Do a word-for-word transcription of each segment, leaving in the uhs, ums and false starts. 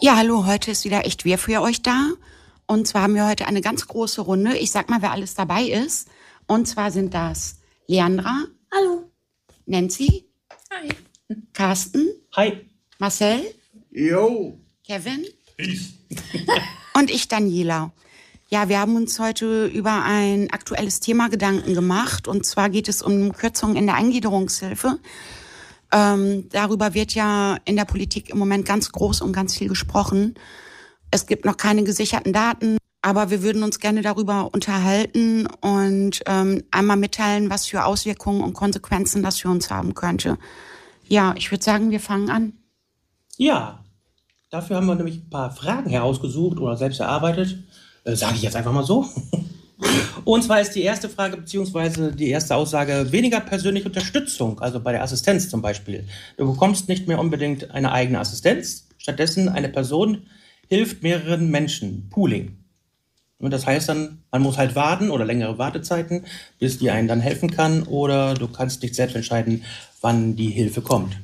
Ja, hallo, heute ist wieder echt wir für euch da. Und zwar haben wir heute eine ganz große Runde. Ich sag mal, wer alles dabei ist. Und zwar sind das Leandra. Hallo. Nancy. Hi. Carsten. Hi. Marcel. Jo. Kevin. Peace. Und ich, Daniela. Ja, wir haben uns heute über ein aktuelles Thema Gedanken gemacht. Und zwar geht es um Kürzungen in der Eingliederungshilfe. Ähm, darüber wird ja in der Politik im Moment ganz groß und ganz viel gesprochen. Es gibt noch keine gesicherten Daten, aber wir würden uns gerne darüber unterhalten und ähm, einmal mitteilen, was für Auswirkungen und Konsequenzen das für uns haben könnte. Ja, ich würde sagen, wir fangen an. Ja, dafür haben wir nämlich ein paar Fragen herausgesucht oder selbst erarbeitet. Äh, sage ich jetzt einfach mal so. Und zwar ist die erste Frage beziehungsweise die erste Aussage weniger persönliche Unterstützung, also bei der Assistenz zum Beispiel. Du bekommst nicht mehr unbedingt eine eigene Assistenz, stattdessen eine Person hilft mehreren Menschen, Pooling. Und das heißt dann, man muss halt warten oder längere Wartezeiten, bis die einen dann helfen kann oder du kannst nicht selbst entscheiden, wann die Hilfe kommt.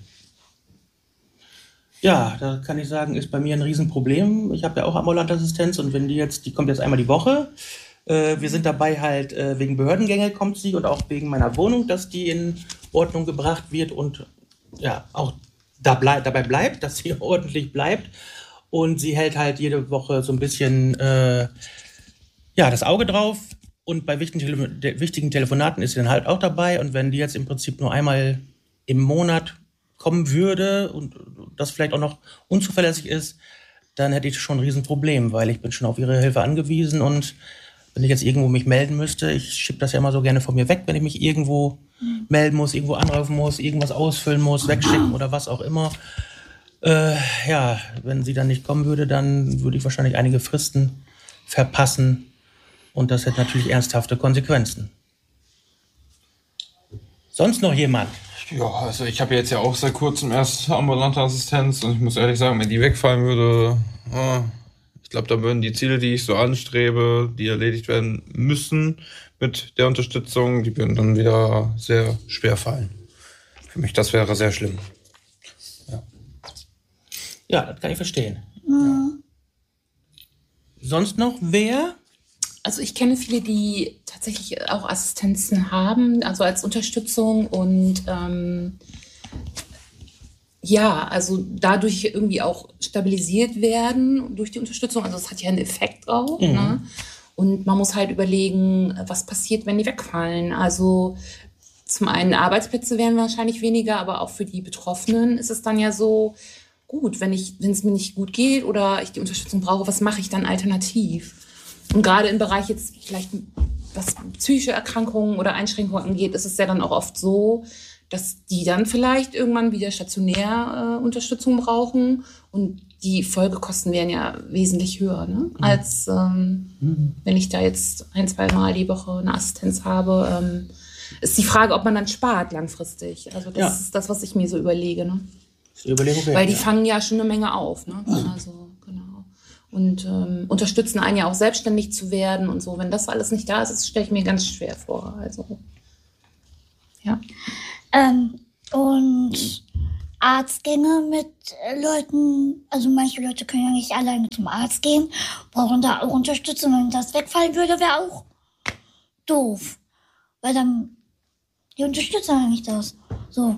Ja, da kann ich sagen, ist bei mir ein Riesenproblem. Ich habe ja auch Ambulantassistenz und wenn die jetzt, die kommt jetzt einmal die Woche. Äh, wir sind dabei halt, äh, wegen Behördengänge kommt sie und auch wegen meiner Wohnung, dass die in Ordnung gebracht wird und ja, auch da blei- dabei bleibt, dass sie ordentlich bleibt. Und sie hält halt jede Woche so ein bisschen äh, ja, das Auge drauf. Und bei wichtigen, Tele- de- wichtigen Telefonaten ist sie dann halt auch dabei. Und wenn die jetzt im Prinzip nur einmal im Monat kommen würde und das vielleicht auch noch unzuverlässig ist, dann hätte ich schon ein Riesenproblem, weil ich bin schon auf ihre Hilfe angewiesen. Und wenn ich jetzt irgendwo mich melden müsste, ich schiebe das ja immer so gerne von mir weg, wenn ich mich irgendwo mhm. melden muss, irgendwo anrufen muss, irgendwas ausfüllen muss, wegschicken oder was auch immer. Äh, ja, wenn sie dann nicht kommen würde, dann würde ich wahrscheinlich einige Fristen verpassen und das hätte natürlich ernsthafte Konsequenzen. Sonst noch jemand? Ja, also ich habe jetzt ja auch seit kurzem erst ambulante Assistenz und ich muss ehrlich sagen, wenn die wegfallen würde, äh, ich glaube, da würden die Ziele, die ich so anstrebe, die erledigt werden müssen mit der Unterstützung, die würden dann wieder sehr schwer fallen. Für mich, das wäre sehr schlimm. Ja. Ja, das kann ich verstehen. Mhm. Ja. Sonst noch wer? Also ich kenne viele, die tatsächlich auch Assistenzen haben, also als Unterstützung und ähm, ja, also dadurch irgendwie auch stabilisiert werden durch die Unterstützung. Also es hat ja einen Effekt auch. Mhm. Ne? Und man muss halt überlegen, was passiert, wenn die wegfallen. Also zum einen Arbeitsplätze werden wahrscheinlich weniger, aber auch für die Betroffenen ist es dann ja so, gut, wenn ich, wenn es mir nicht gut geht oder ich die Unterstützung brauche, was mache ich dann alternativ? Und gerade im Bereich jetzt vielleicht, was psychische Erkrankungen oder Einschränkungen angeht, ist es ja dann auch oft so, dass die dann vielleicht irgendwann wieder stationär äh, Unterstützung brauchen und die Folgekosten wären ja wesentlich höher, ne? Mhm. als ähm, mhm. wenn ich da jetzt ein, zwei Mal die Woche eine Assistenz habe. Ähm, ist die Frage, ob man dann spart langfristig. Also das ja. ist das, was ich mir so überlege. Ne? Überlegung wert, Weil die ja. fangen ja schon eine Menge auf. Ne? Also genau. Und ähm, unterstützen einen ja auch selbstständig zu werden und so. Wenn das alles nicht da ist, das stelle ich mir ganz schwer vor. Also ja. Ähm, und Arztgänge mit äh, Leuten, also manche Leute können ja nicht alleine zum Arzt gehen, brauchen da auch Unterstützung. Wenn das wegfallen würde, wäre auch doof. Weil dann, die unterstützen ja nicht das. So.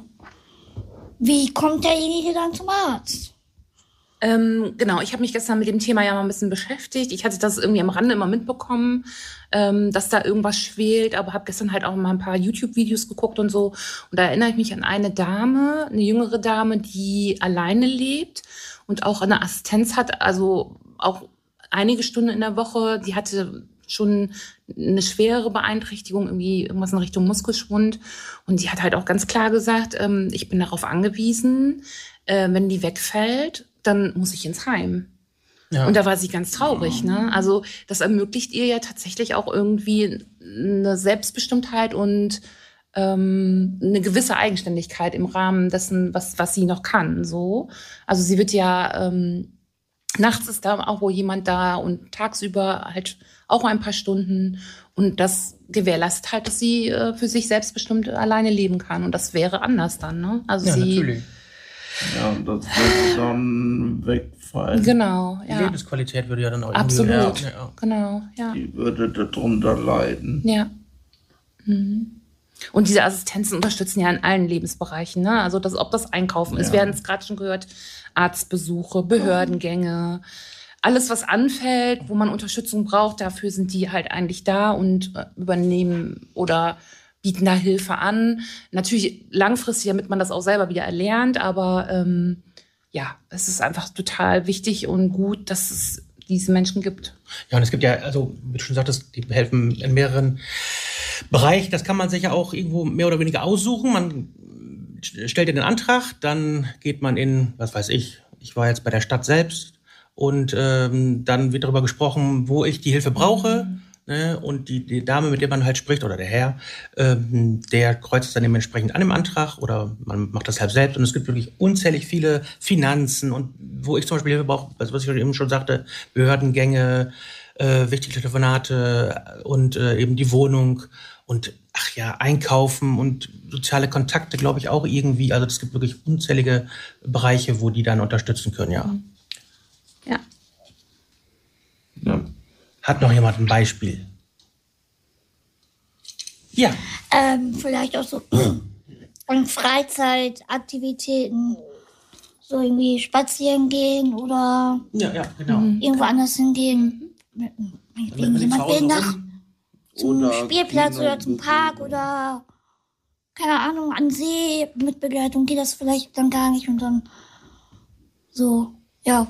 Wie kommt derjenige dann zum Arzt? Ähm, genau, ich habe mich gestern mit dem Thema ja mal ein bisschen beschäftigt. Ich hatte das irgendwie am Rande immer mitbekommen, ähm, dass da irgendwas schwelt, aber habe gestern halt auch mal ein paar YouTube-Videos geguckt und so. Und da erinnere ich mich an eine Dame, eine jüngere Dame, die alleine lebt und auch eine Assistenz hat, also auch einige Stunden in der Woche. Die hatte schon eine schwere Beeinträchtigung, irgendwie irgendwas in Richtung Muskelschwund. Und die hat halt auch ganz klar gesagt, ähm, ich bin darauf angewiesen, äh, wenn die wegfällt, dann muss ich ins Heim. Ja. Und da war sie ganz traurig. Ne? Also das ermöglicht ihr ja tatsächlich auch irgendwie eine Selbstbestimmtheit und ähm, eine gewisse Eigenständigkeit im Rahmen dessen, was, was sie noch kann. So. Also sie wird ja, ähm, nachts ist da auch wohl jemand da und tagsüber halt auch ein paar Stunden. Und das gewährleistet halt, dass sie äh, für sich selbstbestimmt alleine leben kann. Und das wäre anders dann. Ne? Also ja, sie natürlich. Ja, das wird dann wegfallen. Genau, Die ja. Lebensqualität würde ja dann auch Absolut. irgendwie... Ja, ja. Genau, ja. Die würde darunter leiden. Ja. Mhm. Und diese Assistenzen unterstützen ja in allen Lebensbereichen, ne? Also das, ob das Einkaufen ist, Ja. wir hatten es gerade schon gehört, Arztbesuche, Behördengänge, alles, was anfällt, wo man Unterstützung braucht, dafür sind die halt eigentlich da und äh, übernehmen oder bieten da Hilfe an. Natürlich langfristig, damit man das auch selber wieder erlernt, aber ähm, ja, es ist einfach total wichtig und gut, dass es diese Menschen gibt. Ja, und es gibt ja, also wie du schon sagtest, die helfen in mehreren Bereichen. Das kann man sich ja auch irgendwo mehr oder weniger aussuchen. Man stellt den Antrag, dann geht man in, was weiß ich, ich war jetzt bei der Stadt selbst und ähm, dann wird darüber gesprochen, wo ich die Hilfe brauche. Mhm. Ne? Und die, die Dame, mit der man halt spricht, oder der Herr, ähm, der kreuzt es dann dementsprechend an im Antrag oder man macht das halt selbst. Und es gibt wirklich unzählig viele Finanzen und wo ich zum Beispiel Hilfe brauche, also was ich eben schon sagte, Behördengänge, äh, wichtige Telefonate und äh, eben die Wohnung und ach ja, Einkaufen und soziale Kontakte, glaube ich, auch irgendwie. Also es gibt wirklich unzählige Bereiche, wo die dann unterstützen können, ja. Ja. Ja. Hat noch jemand ein Beispiel? Ja. Ähm, vielleicht auch so und Freizeitaktivitäten, so irgendwie spazieren gehen oder Ja, ja, genau. irgendwo anders hingehen. Mit, mit Wenn man jemand zu Hause will nach rum- zum Oder Spielplatz Kinder oder zum Park oder keine Ahnung, an See mit Begleitung geht das vielleicht dann gar nicht und dann so, ja.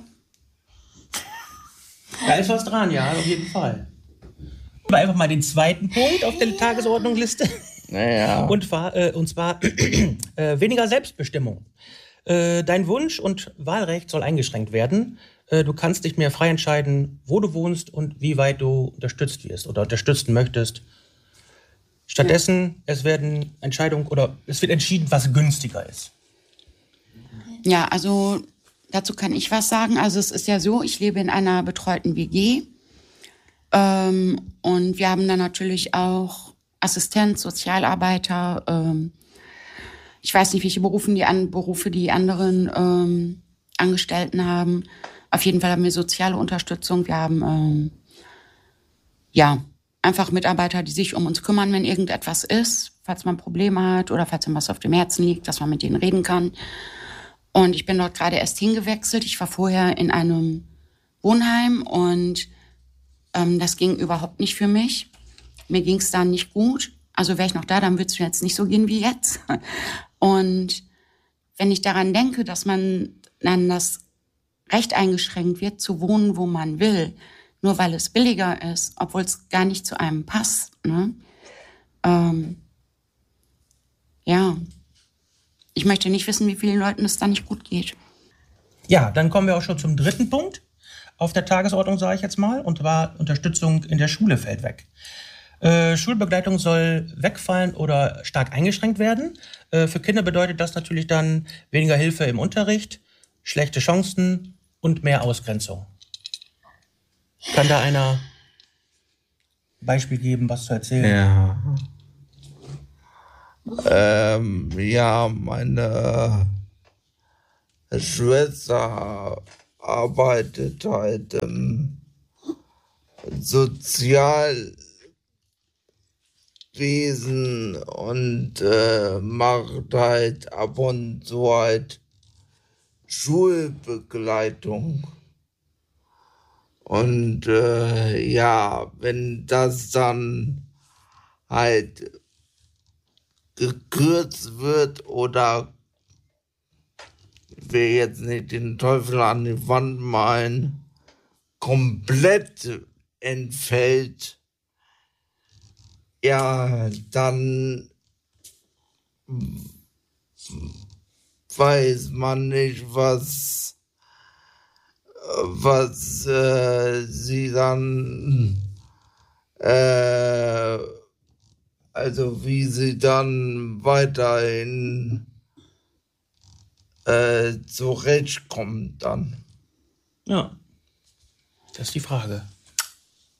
Da ist was dran, ja, auf jeden Fall. Aber einfach mal den zweiten Punkt auf der Tagesordnungsliste. Naja. Und zwar, äh, und zwar äh, weniger Selbstbestimmung. Äh, dein Wunsch und Wahlrecht soll eingeschränkt werden. Äh, du kannst nicht mehr frei entscheiden, wo du wohnst und wie weit du unterstützt wirst oder unterstützen möchtest. Stattdessen, es werden Entscheidungen oder es wird entschieden, was günstiger ist. Ja, also dazu kann ich was sagen. Also es ist ja so, ich lebe in einer betreuten W G ähm, und wir haben dann natürlich auch Assistenz, Sozialarbeiter. Ähm, ich weiß nicht, welche Berufe die, an, Berufe die anderen ähm, Angestellten haben. Auf jeden Fall haben wir soziale Unterstützung. Wir haben ähm, ja einfach Mitarbeiter, die sich um uns kümmern, wenn irgendetwas ist, falls man Probleme hat oder falls ihm was auf dem Herzen liegt, dass man mit denen reden kann. Und ich bin dort gerade erst hingewechselt. Ich war vorher in einem Wohnheim und ähm, das ging überhaupt nicht für mich. Mir ging es da nicht gut. Also wäre ich noch da, dann würde es mir jetzt nicht so gehen wie jetzt. Und wenn ich daran denke, dass man dann das Recht eingeschränkt wird, zu wohnen, wo man will, nur weil es billiger ist, obwohl es gar nicht zu einem passt. Ne? Ähm, ja, ich möchte nicht wissen, wie vielen Leuten es da nicht gut geht. Ja, dann kommen wir auch schon zum dritten Punkt auf der Tagesordnung, sage ich jetzt mal, und zwar Unterstützung in der Schule fällt weg. Äh, Schulbegleitung soll wegfallen oder stark eingeschränkt werden. Äh, für Kinder bedeutet das natürlich dann weniger Hilfe im Unterricht, schlechte Chancen und mehr Ausgrenzung. Kann da einer ein Beispiel geben, was zu erzählen? Ja. Ähm, ja, meine Schwester arbeitet halt im Sozialwesen und äh, macht halt ab und zu halt Schulbegleitung. Und äh, ja, wenn das dann halt gekürzt wird oder ich will jetzt nicht den Teufel an die Wand malen, komplett entfällt, ja, dann weiß man nicht, was was äh, sie dann äh, also wie sie dann weiterhin äh, zurechtkommt dann. Ja, das ist die Frage.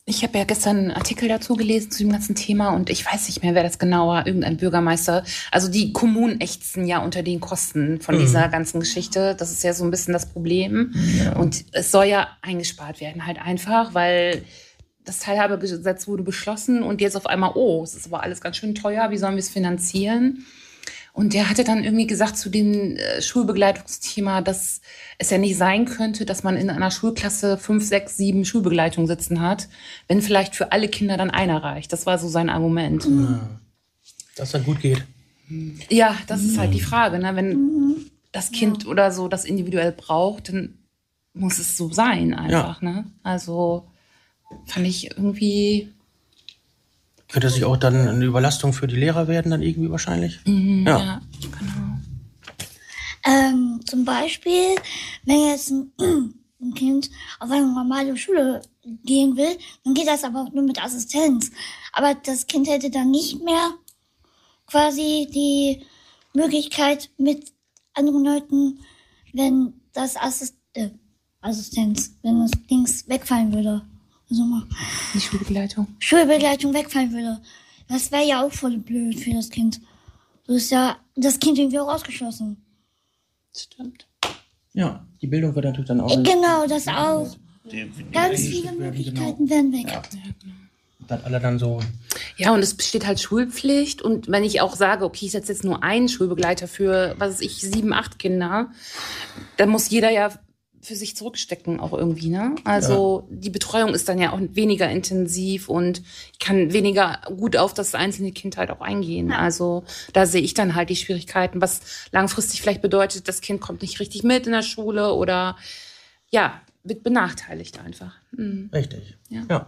Ich habe ja gestern einen Artikel dazu gelesen zu dem ganzen Thema und ich weiß nicht mehr, wer das genau war, irgendein Bürgermeister. Also die Kommunen ächzen ja unter den Kosten von mhm. dieser ganzen Geschichte. Das ist ja so ein bisschen das Problem. Ja. Und es soll ja eingespart werden halt einfach, weil das Teilhabegesetz wurde beschlossen und jetzt auf einmal, oh, es ist aber alles ganz schön teuer, wie sollen wir es finanzieren? Und der hatte dann irgendwie gesagt zu dem äh, Schulbegleitungsthema, dass es ja nicht sein könnte, dass man in einer Schulklasse fünf, sechs, sieben Schulbegleitungen sitzen hat, wenn vielleicht für alle Kinder dann einer reicht. Das war so sein Argument. Ja. Dass dann gut geht. Ja, das ist halt die Frage. Ne? Wenn das Kind ja. oder so das individuell braucht, dann muss es so sein einfach. Ja. Ne? Also fand ich irgendwie... Könnte sich auch dann eine Überlastung für die Lehrer werden, dann irgendwie wahrscheinlich? Mhm, ja. ja, genau. Ähm, zum Beispiel, wenn jetzt ein, ein Kind auf eine normale Schule gehen will, dann geht das aber auch nur mit Assistenz. Aber das Kind hätte dann nicht mehr quasi die Möglichkeit mit anderen Leuten, wenn das Assist äh, Assistenz, wenn das Dings wegfallen würde. Also mal die Schulbegleitung. Schulbegleitung wegfallen würde. Das wäre ja auch voll blöd für das Kind. So ist ja das Kind irgendwie auch ausgeschlossen. Stimmt. Ja, die Bildung wird natürlich dann auch... Genau, das auch. Ganz viele Möglichkeiten werden weg. Ja. Dann alle dann so... Ja, und es besteht halt Schulpflicht. Und wenn ich auch sage, okay, ich setze jetzt nur einen Schulbegleiter für, was weiß ich, sieben, acht Kinder, dann muss jeder ja für sich zurückstecken auch irgendwie, ne? Also ja. die Betreuung ist dann ja auch weniger intensiv und ich kann weniger gut auf das einzelne Kind halt auch eingehen. Ja. Also da sehe ich dann halt die Schwierigkeiten, was langfristig vielleicht bedeutet, das Kind kommt nicht richtig mit in der Schule oder ja, wird benachteiligt einfach. Mhm. Richtig. Ja. ja.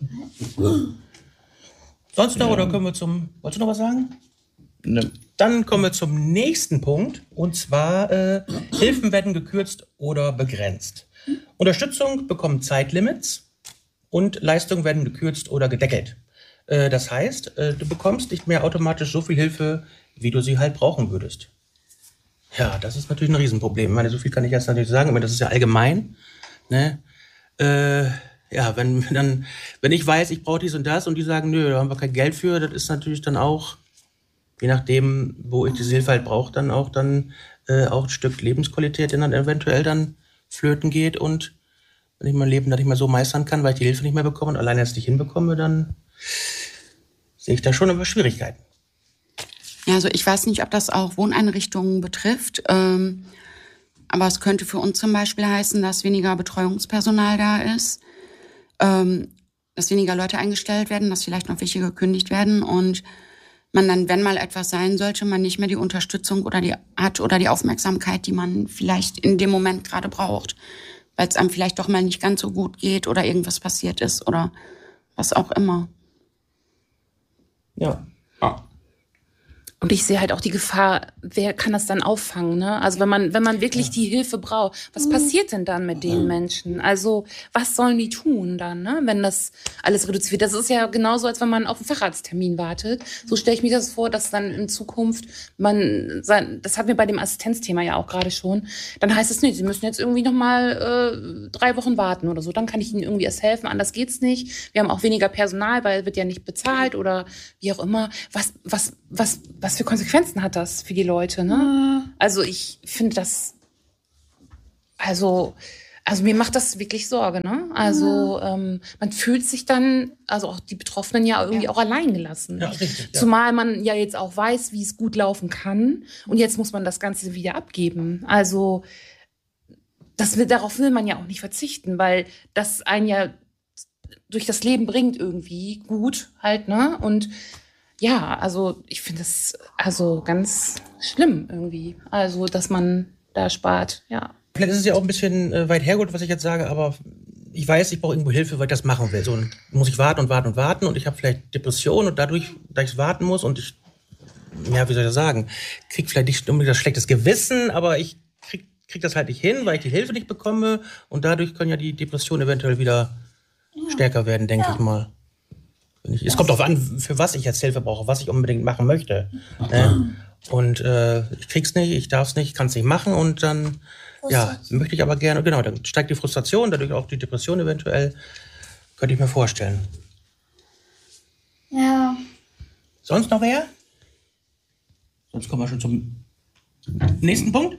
Sonst noch, ja. oder können wir zum... Wolltest du noch was sagen? Ne. Dann kommen wir zum nächsten Punkt, und zwar äh, Hilfen werden gekürzt oder begrenzt. Unterstützung bekommt Zeitlimits und Leistungen werden gekürzt oder gedeckelt. Äh, das heißt, äh, du bekommst nicht mehr automatisch so viel Hilfe, wie du sie halt brauchen würdest. Ja, das ist natürlich ein Riesenproblem. Ich meine, so viel kann ich jetzt natürlich sagen, aber das ist ja allgemein. Ne? Äh, ja, wenn, dann, wenn ich weiß, ich brauche dies und das und die sagen, nö, da haben wir kein Geld für, das ist natürlich dann auch... je nachdem, wo ich diese Hilfe halt brauche, dann auch dann äh, auch ein Stück Lebensqualität, die dann eventuell dann flöten geht. Und wenn ich mein Leben dann nicht mehr so meistern kann, weil ich die Hilfe nicht mehr bekomme und alleine jetzt nicht hinbekomme, dann sehe ich da schon aber Schwierigkeiten. Ja, also ich weiß nicht, ob das auch Wohneinrichtungen betrifft. Ähm, aber es könnte für uns zum Beispiel heißen, dass weniger Betreuungspersonal da ist, ähm, dass weniger Leute eingestellt werden, dass vielleicht noch welche gekündigt werden und man dann, wenn mal etwas sein sollte, man nicht mehr die Unterstützung oder die hat oder die Aufmerksamkeit, die man vielleicht in dem Moment gerade braucht, weil es einem vielleicht doch mal nicht ganz so gut geht oder irgendwas passiert ist oder was auch immer. Ja. Ah. Und ich sehe halt auch die Gefahr, wer kann das dann auffangen, ne? Also wenn man, wenn man wirklich die Hilfe braucht, was passiert denn dann mit den Menschen? Also was sollen die tun dann, ne? Wenn das alles reduziert wird? Das ist ja genauso, als wenn man auf einen Facharzttermin wartet. So stelle ich mir das vor, dass dann in Zukunft man, sein, das hatten wir bei dem Assistenzthema ja auch gerade schon, dann heißt es nicht, sie müssen jetzt irgendwie nochmal äh, drei Wochen warten oder so. Dann kann ich ihnen irgendwie erst helfen, anders geht's nicht. Wir haben auch weniger Personal, weil wird ja nicht bezahlt oder wie auch immer. Was, was, was, was für Konsequenzen hat das für die Leute, ne? Mhm. Also ich finde das, also, also mir macht das wirklich Sorge, ne? Also mhm. ähm, man fühlt sich dann, also auch die Betroffenen ja irgendwie ja. auch allein gelassen. Ja, richtig, ja. Zumal man ja jetzt auch weiß, wie es gut laufen kann und jetzt muss man das Ganze wieder abgeben. Also das will, darauf will man ja auch nicht verzichten, weil das einen ja durch das Leben bringt irgendwie gut halt, ne? Und ja, also ich finde das also ganz schlimm irgendwie, also dass man da spart, ja. Vielleicht ist es ja auch ein bisschen äh, weit hergeholt, was ich jetzt sage, aber ich weiß, ich brauche irgendwo Hilfe, weil ich das machen will. So, und muss ich warten und warten und warten und ich habe vielleicht Depressionen und dadurch, da ich warten muss und ich, ja, wie soll ich das sagen, krieg vielleicht nicht unbedingt das schlechtes Gewissen, aber ich krieg, krieg das halt nicht hin, weil ich die Hilfe nicht bekomme und dadurch können ja die Depressionen eventuell wieder ja. stärker werden, denke ja. ich mal. Ich, es kommt darauf an, für was ich jetzt Hilfe brauche, was ich unbedingt machen möchte. Ne? Und äh, ich krieg's nicht, ich darf's nicht, kann's nicht machen und dann ja, möchte ich aber gerne, genau, dann steigt die Frustration, dadurch auch die Depression eventuell. Könnte ich mir vorstellen. Ja. Sonst noch wer? Sonst kommen wir schon zum nächsten Punkt.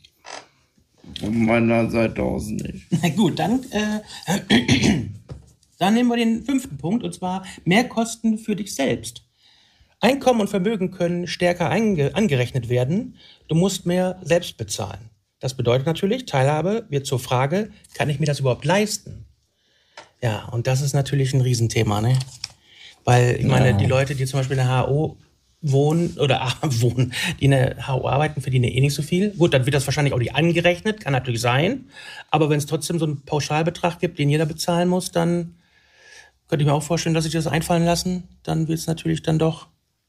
Von meiner Seite aus nicht. Na gut, dann, äh, dann nehmen wir den fünften Punkt, und zwar Mehrkosten für dich selbst. Einkommen und Vermögen können stärker einge- angerechnet werden. Du musst mehr selbst bezahlen. Das bedeutet natürlich, Teilhabe wird zur Frage, kann ich mir das überhaupt leisten? Ja, und das ist natürlich ein Riesenthema, ne? Weil, ich meine, Ja. die Leute, die zum Beispiel in der H O wohnen oder ah, wohnen, die in der H O arbeiten, verdienen eh nicht so viel. Gut, dann wird das wahrscheinlich auch nicht angerechnet, kann natürlich sein. Aber wenn es trotzdem so einen Pauschalbetrag gibt, den jeder bezahlen muss, dann könnte ich mir auch vorstellen, dass sich das einfallen lassen. Dann wird es natürlich dann doch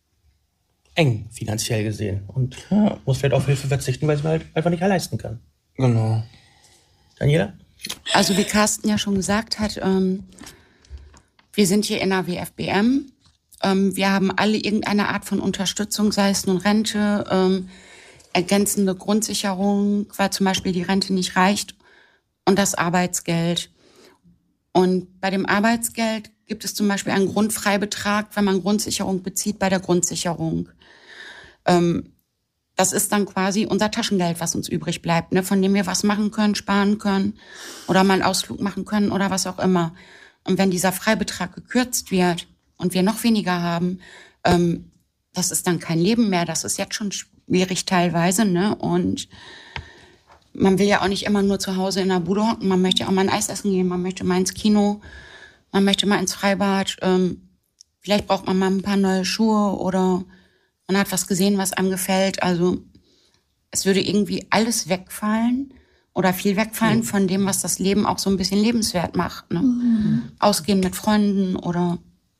eng finanziell gesehen und ja, muss vielleicht auf Hilfe verzichten, weil es halt einfach nicht leisten kann. Genau. Daniela? Also wie Carsten ja schon gesagt hat, ähm, wir sind hier in der W F B M. Ähm, wir haben alle irgendeine Art von Unterstützung, sei es nun Rente, ähm, ergänzende Grundsicherung, weil zum Beispiel die Rente nicht reicht, und das Arbeitsgeld. Und bei dem Arbeitsgeld gibt es zum Beispiel einen Grundfreibetrag, wenn man Grundsicherung bezieht, bei der Grundsicherung. Ähm, das ist dann quasi unser Taschengeld, was uns übrig bleibt, ne, von dem wir was machen können, sparen können oder mal einen Ausflug machen können oder was auch immer. Und wenn dieser Freibetrag gekürzt wird und wir noch weniger haben, ähm, das ist dann kein Leben mehr. Das ist jetzt schon schwierig teilweise, ne? Und man will ja auch nicht immer nur zu Hause in der Bude hocken. Man möchte auch mal ein Eis essen gehen, man möchte mal ins Kino, man möchte mal ins Freibad. Ähm, vielleicht braucht man mal ein paar neue Schuhe oder man hat was gesehen, was einem gefällt. Also es würde irgendwie alles wegfallen oder viel wegfallen von dem, was das Leben auch so ein bisschen lebenswert macht. Ne? Mhm. Ausgehen mit Freunden oder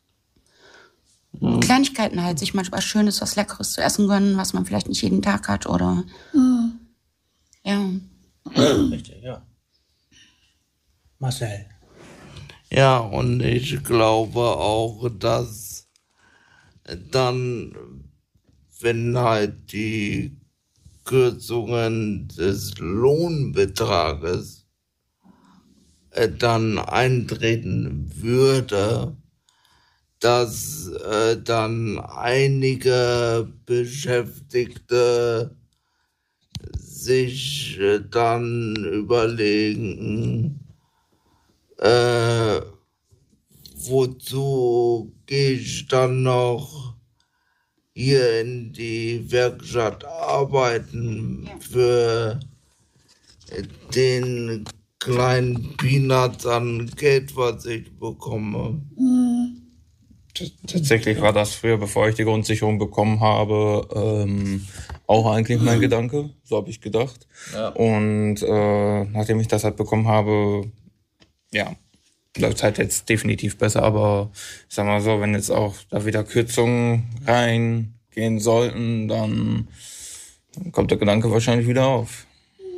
mhm. Kleinigkeiten halt, sich manchmal Schönes, was Leckeres zu essen gönnen, was man vielleicht nicht jeden Tag hat oder mhm. ja. Richtig, ja. Marcel. Ja, und ich glaube auch, dass dann, wenn halt die Kürzungen des Lohnbetrages äh, dann eintreten würde, dass äh, dann einige Beschäftigte sich äh, dann überlegen, äh, wozu gehe ich dann noch hier in die Werkstatt arbeiten für den kleinen Peanut an Geld, was ich bekomme. Mhm. Tatsächlich war das früher, bevor ich die Grundsicherung bekommen habe, ähm, auch eigentlich mein Gedanke. So habe ich gedacht. Ja. Und äh, nachdem ich das halt bekommen habe, ja, läuft halt jetzt definitiv besser. Aber ich sag mal so, wenn jetzt auch da wieder Kürzungen reingehen sollten, dann kommt der Gedanke wahrscheinlich wieder auf.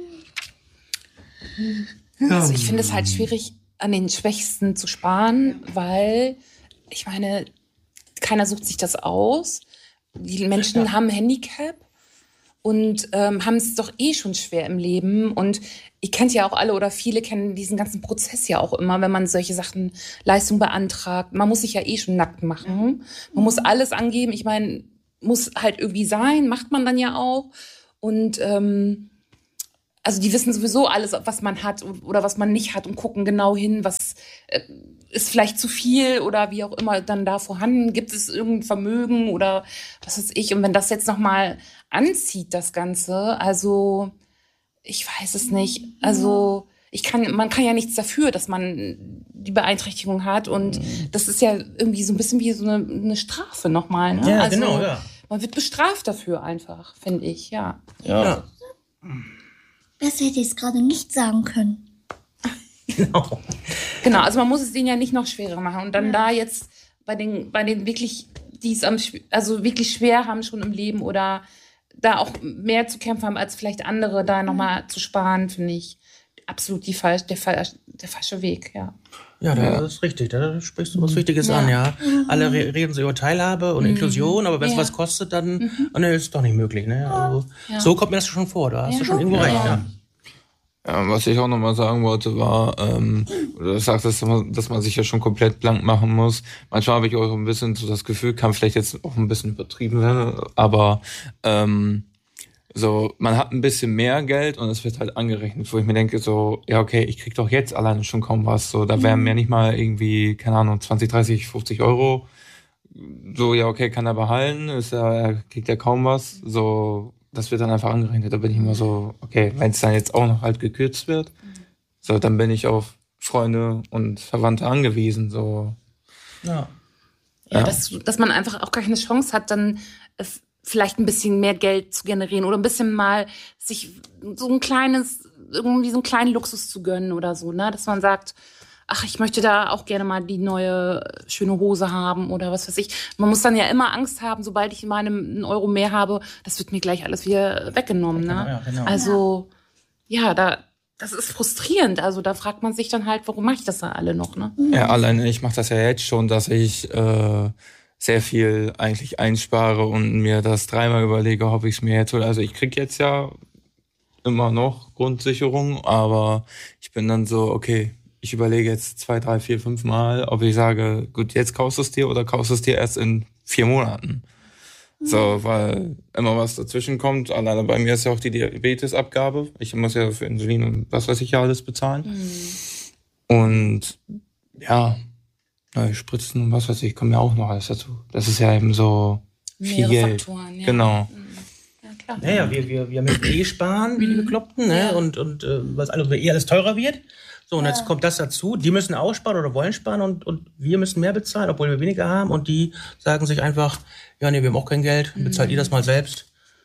Also ich finde es halt schwierig, an den Schwächsten zu sparen, weil ich meine, keiner sucht sich das aus. Die Menschen ja. haben ein Handicap und ähm, haben es doch eh schon schwer im Leben. Und ihr kennt ja auch alle oder viele kennen diesen ganzen Prozess ja auch immer, wenn man solche Sachen, Leistung beantragt. Man muss sich ja eh schon nackt machen. Man muss alles angeben. Ich meine, muss halt irgendwie sein, macht man dann ja auch. Und ähm, also die wissen sowieso alles, was man hat oder was man nicht hat und gucken genau hin, was äh, ist vielleicht zu viel oder wie auch immer dann da vorhanden. Gibt es irgendein Vermögen oder was weiß ich? Und wenn das jetzt nochmal anzieht, das Ganze, also ich weiß es nicht. Also ich kann, man kann ja nichts dafür, dass man die Beeinträchtigung hat und das ist ja irgendwie so ein bisschen wie so eine, eine Strafe nochmal. Ne? Ja, also, genau, ja. Man wird bestraft dafür einfach, finde ich, ja. Ja. Ja. Besser hätte ich es gerade nicht sagen können. Genau. Genau, also man muss es denen ja nicht noch schwerer machen. Und dann ja. da jetzt bei den, bei den wirklich, die es am, also wirklich schwer haben schon im Leben oder da auch mehr zu kämpfen haben als vielleicht andere, da nochmal zu sparen, finde ich absolut die falsch, der, der falsche Weg, ja. Ja, das ist richtig. Da sprichst du was Wichtiges ja. an, ja. Alle re- reden so über Teilhabe und mhm. Inklusion, aber wenn es ja. was kostet, dann mhm. oh, ne, ist doch nicht möglich. Ne? Also, ja. So kommt mir das schon vor. Da hast ja. du schon irgendwo ja. recht, ja. Ja, was ich auch nochmal sagen wollte, war, ähm, du sagst, dass man, dass man sich ja schon komplett blank machen muss. Manchmal habe ich auch ein bisschen so das Gefühl, kann vielleicht jetzt auch ein bisschen übertrieben werden, aber ähm, so, man hat ein bisschen mehr Geld und es wird halt angerechnet, wo ich mir denke so, ja okay, ich krieg doch jetzt alleine schon kaum was. So, da wären mir nicht mal irgendwie, keine Ahnung, zwanzig, dreißig, fünfzig Euro. So, ja okay, kann er behalten, ist ja, er kriegt ja kaum was. So, das wird dann einfach angerechnet. Da bin ich immer so, okay, wenn es dann jetzt auch noch halt gekürzt wird, so, dann bin ich auf Freunde und Verwandte angewiesen. So. Ja. Ja, Ja. Dass, dass man einfach auch gar keine Chance hat, dann äh, vielleicht ein bisschen mehr Geld zu generieren oder ein bisschen mal sich so ein kleines, irgendwie so einen kleinen Luxus zu gönnen oder so, ne? Dass man sagt, ach, ich möchte da auch gerne mal die neue schöne Hose haben oder was weiß ich. Man muss dann ja immer Angst haben, sobald ich mal einen Euro mehr habe, das wird mir gleich alles wieder weggenommen, ne? Ja, genau. Also, ja, da, das ist frustrierend. Also da fragt man sich dann halt, warum mache ich das da alle noch, ne? Ja, alleine ich mache das ja jetzt schon, dass ich äh, sehr viel eigentlich einspare und mir das dreimal überlege, ob ich es mir jetzt hole. Also ich krieg jetzt ja immer noch Grundsicherung, aber ich bin dann so, okay, ich überlege jetzt zwei, drei, vier, fünf Mal, ob ich sage, gut, jetzt kaufst du es dir oder kaufst du es dir erst in vier Monaten. So, weil immer was dazwischen kommt. Alleine bei mir ist ja auch die Diabetesabgabe. Ich muss ja für Insulin und was weiß ich ja alles bezahlen. Mhm. Und ja, neue Spritzen und was weiß ich, kommen ja auch noch alles dazu. Das ist ja eben so viel Mehrere Geld. Faktoren, ja. Genau. Ja, klar. Naja, wir, wir, wir müssen eh sparen, wie die Bekloppten, ne? Ja. Und, und äh, was alles, eh alles teurer wird. So, und jetzt kommt das dazu. Die müssen auch sparen oder wollen sparen und, und wir müssen mehr bezahlen, obwohl wir weniger haben. Und die sagen sich einfach, ja, nee, wir haben auch kein Geld, bezahlt ihr das mal selbst.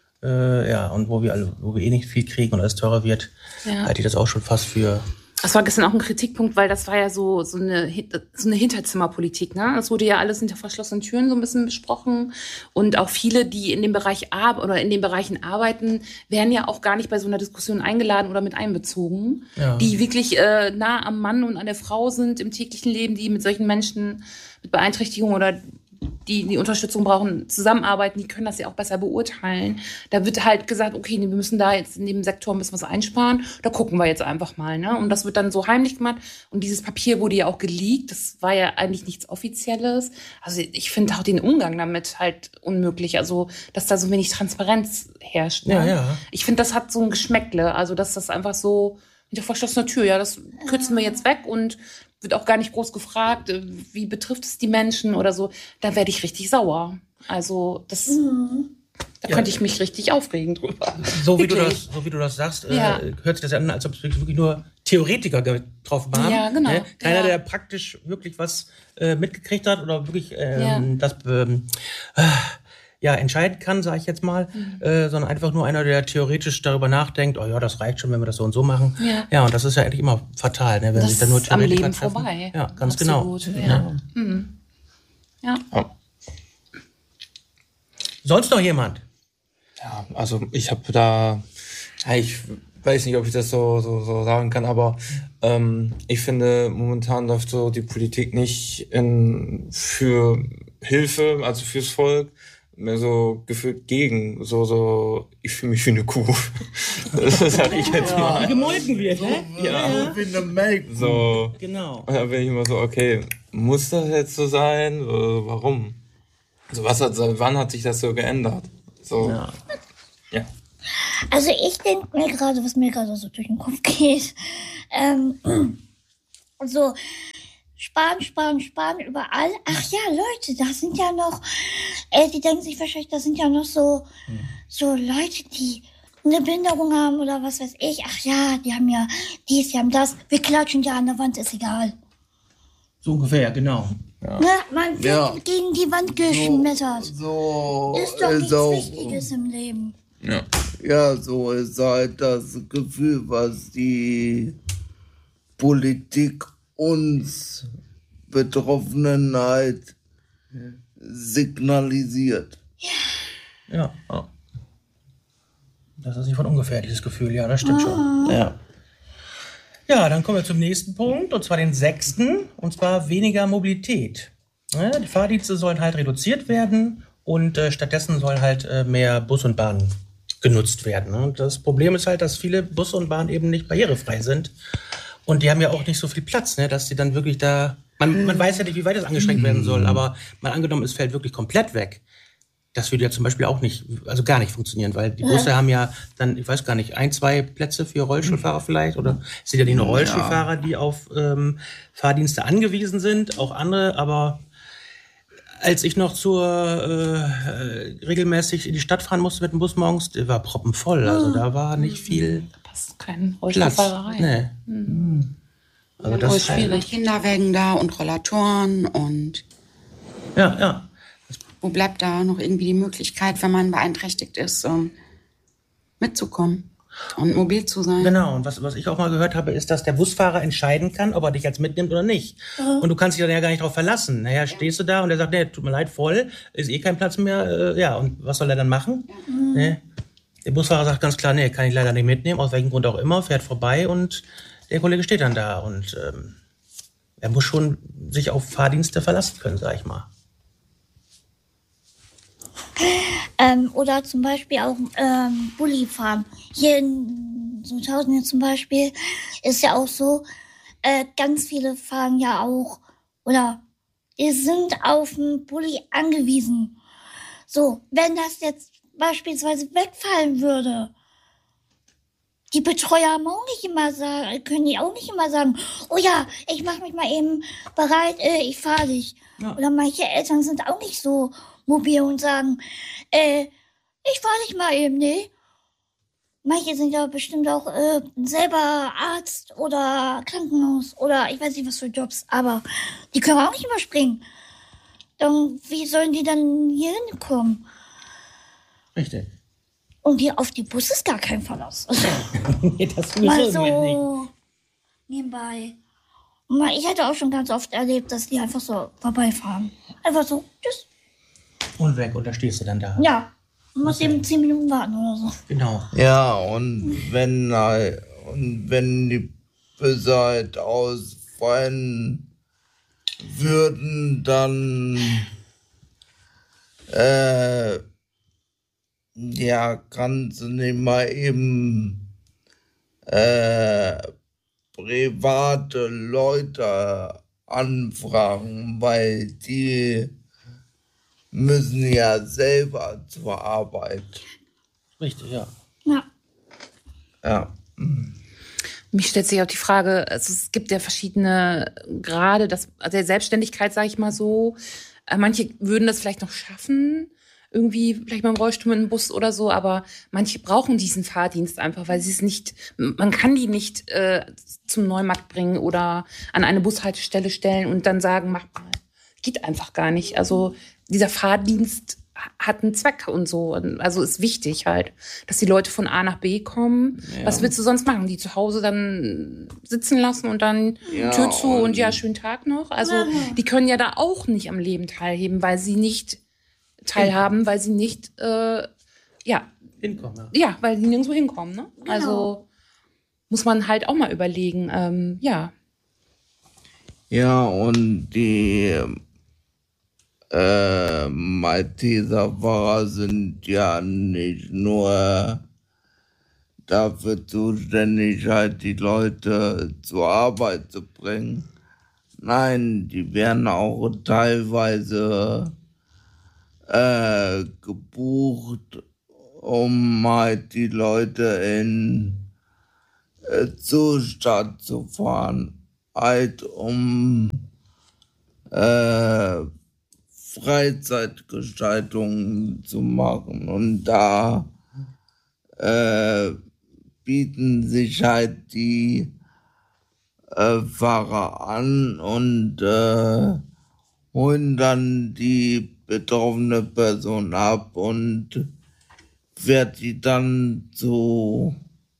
Äh, ja, und wo wir alle, wo wir eh nicht viel kriegen und alles teurer wird, Ja. halte ich das auch schon fast für. Das war gestern auch ein Kritikpunkt, weil das war ja so, so eine, so eine Hinterzimmerpolitik, ne? Das wurde ja alles hinter verschlossenen Türen so ein bisschen besprochen. Und auch viele, die in dem Bereich ar- oder in den Bereichen arbeiten, werden ja auch gar nicht bei so einer Diskussion eingeladen oder mit einbezogen. Ja. Die wirklich äh, nah am Mann und an der Frau sind im täglichen Leben, die mit solchen Menschen mit Beeinträchtigung oder die die Unterstützung brauchen, zusammenarbeiten, die können das ja auch besser beurteilen. Da wird halt gesagt, okay, wir müssen da jetzt in dem Sektor ein bisschen was einsparen, da gucken wir jetzt einfach mal, ne? Und das wird dann so heimlich gemacht. Und dieses Papier wurde ja auch geleakt, das war ja eigentlich nichts Offizielles. Also ich finde auch den Umgang damit halt unmöglich, also dass da so wenig Transparenz herrscht. Ne? Ja, ja. Ich finde, das hat so ein Geschmäckle, also dass das einfach so hinter verschlossener Tür, ja, das kürzen wir jetzt weg und wird auch gar nicht groß gefragt, äh, wie betrifft es die Menschen oder so. Da werde ich richtig sauer. Also das, da Ja. könnte ich mich richtig aufregen drüber. So wie, du Wirklich. das, so wie du das sagst, Ja. äh, hört sich das ja an, als ob es wirklich nur Theoretiker getroffen haben. Ja, genau. Ne? Keiner, Ja. der praktisch wirklich was äh, mitgekriegt hat oder wirklich ähm, Ja. das ähm, äh, ja, entscheiden kann, sage ich jetzt mal, Mhm. äh, sondern einfach nur einer, der theoretisch darüber nachdenkt, oh ja, das reicht schon, wenn wir das so und so machen. Ja. Ja, und das ist ja eigentlich immer fatal, ne? wenn Das sich dann nur ist am Theoretiker Leben treffen. vorbei. Ja, ganz Absolut, genau. ja. Mhm. Ja. Ja. Sonst noch jemand? Ja, also ich habe da, ja, ich weiß nicht, ob ich das so so, so sagen kann, aber ähm, ich finde, momentan läuft so die Politik nicht in, für Hilfe, also fürs Volk, mehr so gefühlt gegen, so, so, ich fühle mich wie eine Kuh. Das sag ich jetzt Die mal. gemolken wird, ne? Ja, wie eine Melk. So, Genau. und da bin ich immer so, okay, muss das jetzt so sein? Äh, warum? Also was hat, seit wann hat sich das so geändert? So, Ja. ja. Also ich denke mir gerade, was mir gerade so durch den Kopf geht, ähm, so sparen, sparen, sparen überall. Ach ja, Leute, da sind ja noch, äh, die denken sich wahrscheinlich, da sind ja noch so, so Leute, die eine Behinderung haben oder was weiß ich. Ach ja, die haben ja dies, die haben das. Wir klatschen ja an der Wand, ist egal. So ungefähr, genau. Ne? Man wird Ja. gegen die Wand geschmettert. So Ist doch ist nichts auch, Wichtiges im Leben. Ja. ja, so ist halt das Gefühl, was die Politik uns Betroffenen halt signalisiert. Ja. ja. Das ist nicht von ungefähr, dieses Gefühl. Ja, das stimmt schon. Ja. Ja, dann kommen wir zum nächsten Punkt, und zwar den sechsten, und zwar weniger Mobilität. Ja, die Fahrdienste sollen halt reduziert werden und äh, stattdessen soll halt äh, mehr Bus und Bahn genutzt werden. Ne? Und das Problem ist halt, dass viele Busse und Bahnen eben nicht barrierefrei sind. Und die haben ja auch nicht so viel Platz, ne? Dass die dann wirklich da... Man, man weiß ja nicht, wie weit das eingeschränkt werden soll, aber mal angenommen, es fällt wirklich komplett weg. Das würde ja zum Beispiel auch nicht, also gar nicht funktionieren, weil die Busse ja. haben ja dann, ich weiß gar nicht, ein, zwei Plätze für Rollstuhlfahrer vielleicht, oder es sind ja nicht nur Rollstuhlfahrer, die auf ähm, Fahrdienste angewiesen sind, auch andere, aber als ich noch zur äh, regelmäßig in die Stadt fahren musste mit dem Bus morgens, der war proppenvoll, also da war nicht viel Da passt kein Rollstuhlfahrer rein. Nee. Mhm. Also ja, das ist schwierig. Kinderwägen da und Rollatoren und ja, ja. wo bleibt da noch irgendwie die Möglichkeit, wenn man beeinträchtigt ist, um mitzukommen und mobil zu sein? Genau, und was, was ich auch mal gehört habe, ist, dass der Busfahrer entscheiden kann, ob er dich jetzt mitnimmt oder nicht. Mhm. Und du kannst dich dann ja gar nicht darauf verlassen. Naja, stehst du da und er sagt, nee, tut mir leid, voll, ist eh kein Platz mehr. Äh, ja, und was soll er dann machen? Mhm. Nee. Der Busfahrer sagt ganz klar, nee, kann ich leider nicht mitnehmen, aus welchem Grund auch immer, fährt vorbei und der Kollege steht dann da. Und ähm, er muss schon sich auf Fahrdienste verlassen können, sag ich mal. Ähm, oder zum Beispiel auch ähm, Bulli fahren. Hier in Südhausen zum Beispiel ist ja auch so, äh, ganz viele fahren ja auch, oder wir sind auf den Bulli angewiesen. So, wenn das jetzt beispielsweise wegfallen würde, die Betreuer haben auch nicht immer sagen, können die auch nicht immer sagen, oh ja, ich mache mich mal eben bereit, äh, ich fahre dich. Ja. Oder manche Eltern sind auch nicht so mobil und sagen, äh, ich fahre dich mal eben, ne? Manche sind ja bestimmt auch äh, selber Arzt oder Krankenhaus oder ich weiß nicht was für Jobs, aber die können auch nicht immer springen. Dann, wie sollen die dann hier hinkommen? Richtig. Und hier auf die Bus ist gar kein Verlass. Nee, das mal so nebenbei. Mal, ich hatte auch schon ganz oft erlebt, dass die einfach so vorbeifahren. Einfach so, tschüss. Und weg, und da stehst du dann da. Ja, man muss eben zehn Minuten warten oder so. Genau. Ja, und wenn, äh, und wenn die Busse halt ausfallen würden, dann äh, ja, kannst du nicht mal eben äh, private Leute anfragen, weil die müssen ja selber zur Arbeit. Richtig, ja. Ja. Ja. Mich stellt sich auch die Frage, also es gibt ja verschiedene Grade das, der Selbstständigkeit, sage ich mal so. Manche würden das vielleicht noch schaffen, irgendwie vielleicht mal im Rollstuhl mit einem Bus oder so, aber manche brauchen diesen Fahrdienst einfach, weil sie es nicht, man kann die nicht äh, zum Neumarkt bringen oder an eine Bushaltestelle stellen und dann sagen, mach mal. Geht einfach gar nicht. Also dieser Fahrdienst hat einen Zweck und so. Also ist wichtig halt, dass die Leute von A nach B kommen. Ja. Was willst du sonst machen? Die zu Hause dann sitzen lassen und dann ja, Tür zu und, und ja, schönen Tag noch. Also ja. Die können ja da auch nicht am Leben teilhaben, weil sie nicht teilhaben, weil sie nicht äh, ja hinkommen. Ja, weil die nirgendwo hinkommen. Ne? Genau. Also muss man halt auch mal überlegen. Ähm, ja. Ja, und die äh, Malteserfahrer sind ja nicht nur dafür zuständig, halt die Leute zur Arbeit zu bringen. Nein, die werden auch teilweise äh, gebucht, um halt die Leute in äh, zur Stadt zu fahren. Halt um äh, Freizeitgestaltung zu machen. Und da äh, bieten sich halt die äh, Fahrer an und äh, holen dann die betroffene Person ab und fährt die dann zu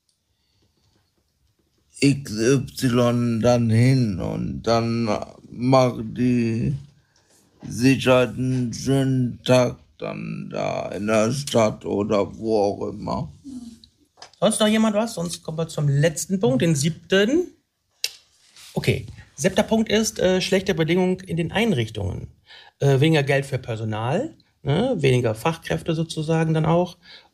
X Y dann hin und dann machen die sich halt einen schönen Tag dann da in der Stadt oder wo auch immer. Sonst noch jemand was? Sonst kommen wir zum letzten Punkt, den siebten. Okay, siebter Punkt ist äh, schlechte Bedingungen in den Einrichtungen. Äh, weniger Geld für Personal, ne? Weniger Fachkräfte sozusagen dann auch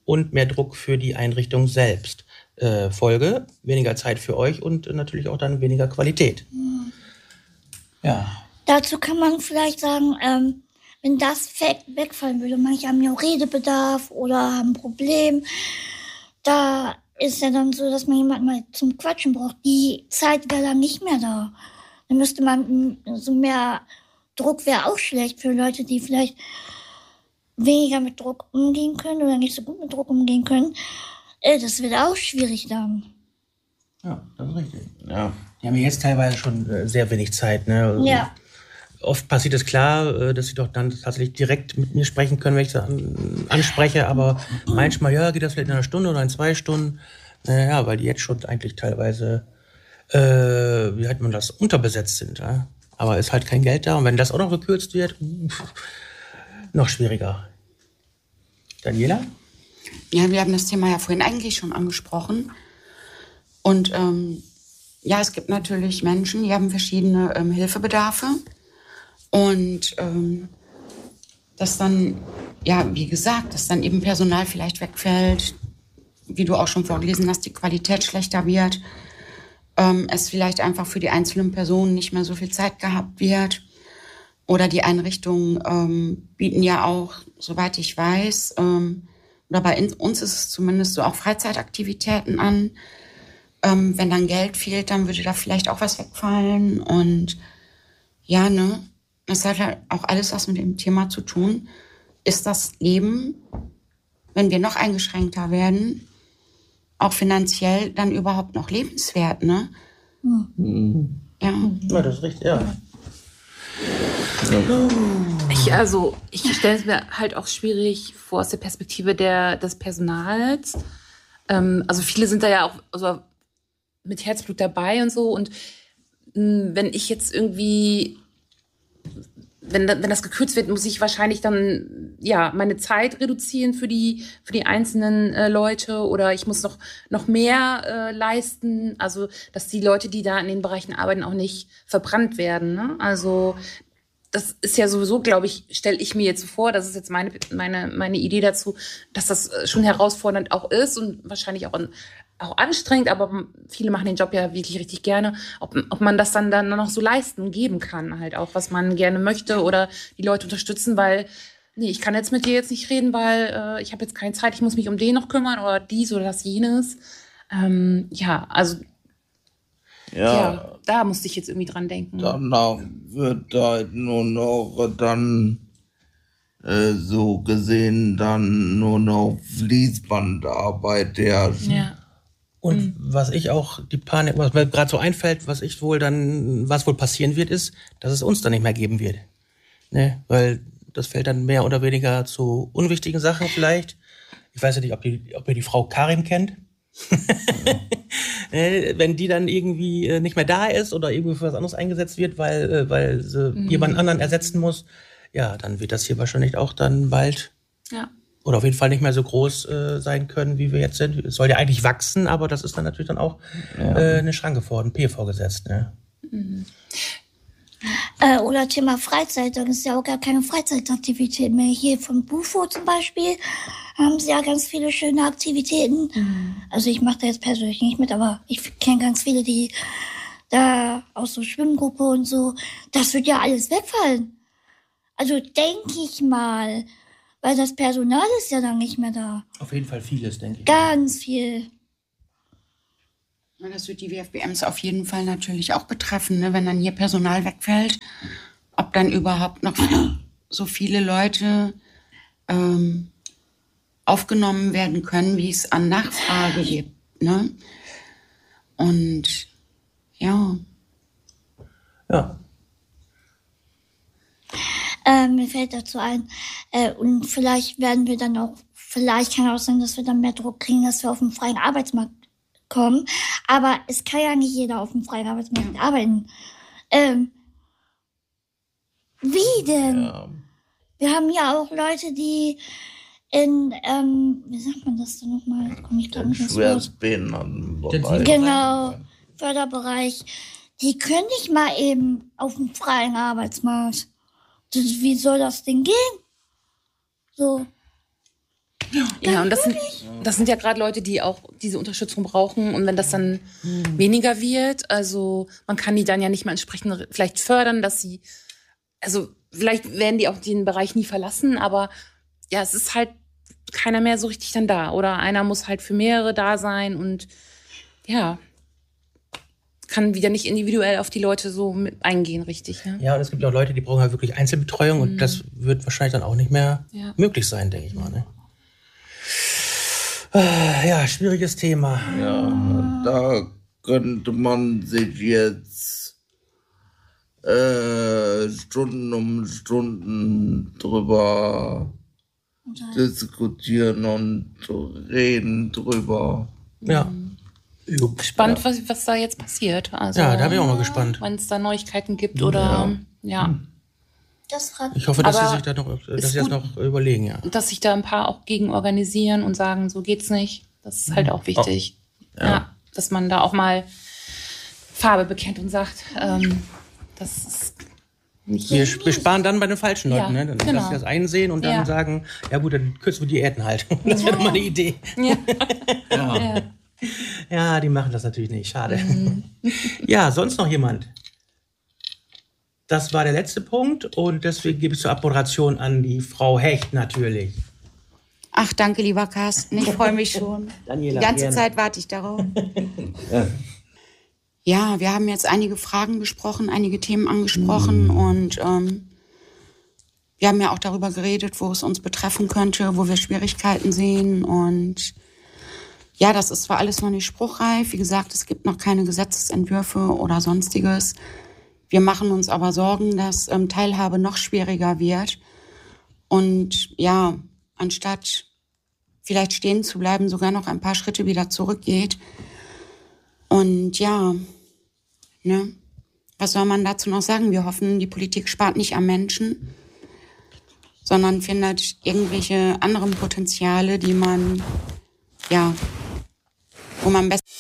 und mehr Druck für die Einrichtung selbst. Äh, Folge, weniger Zeit für euch und äh, natürlich auch dann weniger Qualität. Mhm. Ja. Dazu kann man vielleicht sagen, ähm, wenn das weg, wegfallen würde, manche haben ja auch Redebedarf oder haben ein Problem, da ist ja dann so, dass man jemanden mal zum Quatschen braucht. Die Zeit wäre dann nicht mehr da. Dann müsste man, so mehr Druck wäre auch schlecht für Leute, die vielleicht weniger mit Druck umgehen können oder nicht so gut mit Druck umgehen können. Äh, das wird auch schwierig dann. Ja, das ist richtig. Ja. Die haben jetzt teilweise schon äh, sehr wenig Zeit. Ne? Also Ja. Oft passiert es klar, äh, dass sie doch dann tatsächlich direkt mit mir sprechen können, wenn ich sie an, anspreche. Aber manchmal, ja, geht das vielleicht in einer Stunde oder in zwei Stunden. Naja, weil die jetzt schon eigentlich teilweise, äh, wie hat man das, unterbesetzt sind. Ja? Aber ist halt kein Geld da. Und wenn das auch noch gekürzt wird, pff, noch schwieriger. Daniela? Ja, wir haben das Thema ja vorhin eigentlich schon angesprochen. Und ähm, ja, es gibt natürlich Menschen, die haben verschiedene ähm, Hilfebedarfe. Und ähm, dass dann, ja, wie gesagt, dass dann eben Personal vielleicht wegfällt, wie du auch schon vorgelesen hast, die Qualität schlechter wird, ähm, es vielleicht einfach für die einzelnen Personen nicht mehr so viel Zeit gehabt wird. Oder die Einrichtungen ähm, bieten ja auch, soweit ich weiß, ähm, oder bei uns ist es zumindest so, auch Freizeitaktivitäten an. Ähm, wenn dann Geld fehlt, dann würde da vielleicht auch was wegfallen. Und ja, ne, das hat halt auch alles was mit dem Thema zu tun. Ist das Leben, wenn wir noch eingeschränkter werden, auch finanziell dann überhaupt noch lebenswert, ne? Mhm. Ja. Ja, das ist richtig, ja. Ich, also, ich stelle es mir halt auch schwierig vor aus der Perspektive der, des Personals. Ähm, also viele sind da ja auch also mit Herzblut dabei und so. Und mh, wenn ich jetzt irgendwie, wenn, wenn das gekürzt wird, muss ich wahrscheinlich dann ja meine Zeit reduzieren für die, für die einzelnen äh, Leute. Oder ich muss noch, noch mehr äh, leisten. Also, dass die Leute, die da in den Bereichen arbeiten, auch nicht verbrannt werden. Ne? Also das ist ja sowieso, glaube ich, stelle ich mir jetzt so vor, das ist jetzt meine, meine, meine Idee dazu, dass das schon herausfordernd auch ist und wahrscheinlich auch, auch anstrengend, aber viele machen den Job ja wirklich richtig gerne, ob, ob man das dann, dann noch so leisten, geben kann halt auch, was man gerne möchte oder die Leute unterstützen, weil, nee, ich kann jetzt mit dir jetzt nicht reden, weil äh, ich habe jetzt keine Zeit, ich muss mich um den noch kümmern oder dies oder das, jenes. Ähm, ja, also Ja, ja, da musste ich jetzt irgendwie dran denken. danach wird halt nur noch dann äh, so gesehen dann nur noch Fließbandarbeit herrschen. Ja. Und Mhm. was ich auch, die Panik, was mir gerade so einfällt, was ich wohl dann, was wohl passieren wird, ist, dass es uns dann nicht mehr geben wird. Ne? Weil das fällt dann mehr oder weniger zu unwichtigen Sachen vielleicht. Ich weiß ja nicht, ob, die, ob ihr die Frau Karin kennt. Wenn die dann irgendwie nicht mehr da ist oder irgendwie für was anderes eingesetzt wird, weil, weil sie Mhm. jemand anderen ersetzen muss, ja, dann wird das hier wahrscheinlich auch dann bald Ja. oder auf jeden Fall nicht mehr so groß äh, sein können, wie wir jetzt sind. Es soll ja eigentlich wachsen, aber das ist dann natürlich dann auch Ja. äh, eine Schranke vor, ein P vorgesetzt. Ne? Mhm. Äh, oder Thema Freizeit, da ist ja auch gar keine Freizeitaktivität mehr. Hier vom Bufo zum Beispiel haben sie ja ganz viele schöne Aktivitäten. Mhm. Also ich mache da jetzt persönlich nicht mit, aber ich kenne ganz viele, die da aus so Schwimmgruppe und so. Das wird ja alles wegfallen. Also denke ich mal, weil das Personal ist ja dann nicht mehr da. Auf jeden Fall vieles, denke ich. Ganz viel. Ja, das wird die W F B Ms auf jeden Fall natürlich auch betreffen, ne? Wenn dann hier Personal wegfällt, ob dann überhaupt noch so viele Leute ähm, aufgenommen werden können, wie es an Nachfrage gibt. Ne? Und ja. Ja. Äh, mir fällt dazu ein, äh, und vielleicht werden wir dann auch, vielleicht kann auch sein, dass wir dann mehr Druck kriegen, dass wir auf den freien Arbeitsmarkt kommen. Aber es kann ja nicht jeder auf dem freien Arbeitsmarkt arbeiten. Ähm, wie denn? Ja. Wir haben ja auch Leute, die in, ähm, wie sagt man das denn nochmal? Jetzt komme ich gerade Den nicht ins Wort. Schwerstbehindertenbereich. Genau, Förderbereich. Die können nicht mal eben auf dem freien Arbeitsmarkt. Das, wie soll das denn gehen? So. Ja, und das sind, das sind ja gerade Leute, die auch diese Unterstützung brauchen. Und wenn das dann mhm. weniger wird, also man kann die dann ja nicht mehr entsprechend vielleicht fördern, dass sie, also vielleicht werden die auch den Bereich nie verlassen, aber ja, es ist halt keiner mehr so richtig dann da. Oder einer muss halt für mehrere da sein und ja, kann wieder nicht individuell auf die Leute so mit eingehen, richtig. Ne? Ja, und es gibt auch Leute, die brauchen halt wirklich Einzelbetreuung mhm. und das wird wahrscheinlich dann auch nicht mehr ja. möglich sein, denke ich mal. Ne? Ja, schwieriges Thema. Ja, da könnte man sich jetzt äh, Stunden um Stunden drüber okay. diskutieren und reden drüber. Ja. Gespannt, ja. was, was da jetzt passiert. Also, ja, da bin ich auch mal gespannt. Wenn es da Neuigkeiten gibt oder ja. ja. Das fragt ich hoffe, dass Aber sie sich da noch, dass sie das noch überlegen, ja. Dass sich da ein paar auch gegen organisieren und sagen, so geht's nicht. Das ist halt auch wichtig. Oh. Ja. ja. Dass man da auch mal Farbe bekennt und sagt, ähm, das ist nicht. Wir, wir sparen dann bei den falschen Leuten, ja, ne? Dann, genau. Dass sie das einsehen und dann ja. sagen, ja gut, dann kürzen wir Diäten halt. Das ja. wäre doch mal eine Idee. Ja. ja. ja. Ja, die machen das natürlich nicht. Schade. Mhm. Ja, sonst noch jemand? Das war der letzte Punkt und deswegen gebe ich zur Abmoderation an die Frau Hecht natürlich. Ach, danke, lieber Carsten. Ich freue mich schon. Daniela, die ganze gerne. Zeit warte ich darauf. Ja. Ja, wir haben jetzt einige Fragen besprochen, einige Themen angesprochen mhm. und ähm, wir haben ja auch darüber geredet, wo es uns betreffen könnte, wo wir Schwierigkeiten sehen und ja, das ist zwar alles noch nicht spruchreif. Wie gesagt, es gibt noch keine Gesetzesentwürfe oder Sonstiges. Wir machen uns aber Sorgen, dass ähm, Teilhabe noch schwieriger wird. Und ja, anstatt vielleicht stehen zu bleiben, sogar noch ein paar Schritte wieder zurückgeht. Und ja, ne, was soll man dazu noch sagen? Wir hoffen, die Politik spart nicht am Menschen, sondern findet irgendwelche anderen Potenziale, die man, ja, wo man besser...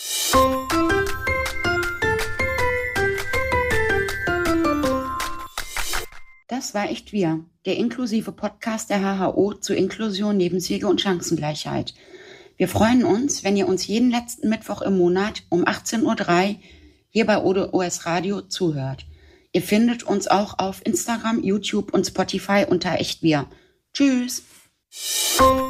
Das war echt wir, der inklusive Podcast der H H O zu Inklusion, Lebenswege und Chancengleichheit. Wir freuen uns, wenn ihr uns jeden letzten Mittwoch im Monat um achtzehn Uhr drei hier bei O S Radio zuhört. Ihr findet uns auch auf Instagram, YouTube und Spotify unter echt wir. Tschüss!